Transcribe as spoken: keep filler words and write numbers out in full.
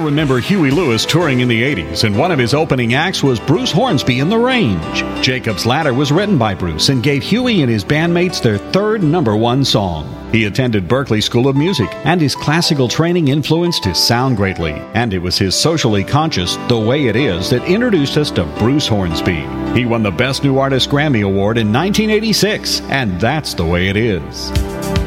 remember Huey Lewis touring in the eighties, and one of his opening acts was Bruce Hornsby and the Range. Jacob's Ladder was written by Bruce and gave Huey and his bandmates their third number one song. He attended Berklee School of Music, and his classical training influenced his sound greatly. And it was his socially conscious The Way It Is that introduced us to Bruce Hornsby. He won the Best New Artist Grammy Award in nineteen eighty-six, and that's The Way It Is.